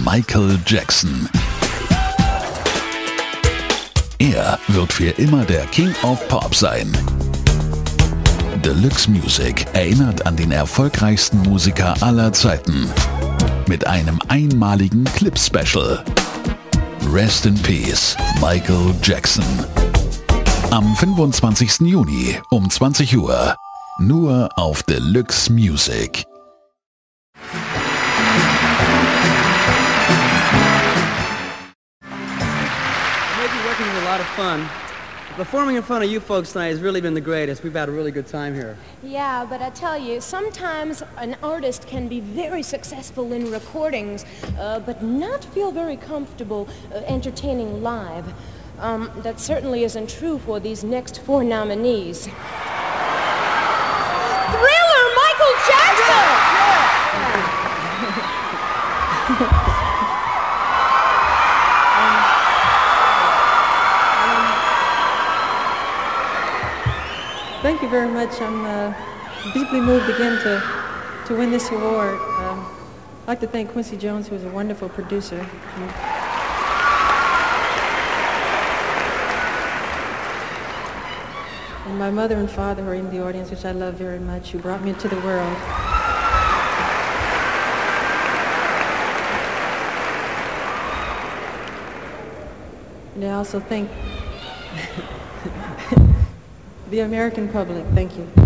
Michael Jackson. Er wird für immer der King of Pop sein. Deluxe Music erinnert an den erfolgreichsten Musiker aller Zeiten mit einem einmaligen Clip-Special. Rest in Peace, Michael Jackson. Am 25. Juni um 20 Uhr. Nur auf Deluxe Music. Working is a lot of fun. Performing in front of you folks tonight has really been the greatest. We've had a really good time here. Yeah, but I tell you, sometimes an artist can be very successful in recordings, but not feel very comfortable entertaining live. That certainly isn't true for these next 4 nominees. Thriller, Michael Jackson! Thank you very much. I'm deeply moved again to win this award. I'd like to thank Quincy Jones, who is a wonderful producer. And my mother and father who are in the audience, which I love very much, who brought me into the world. And I also thank the American public. Thank you.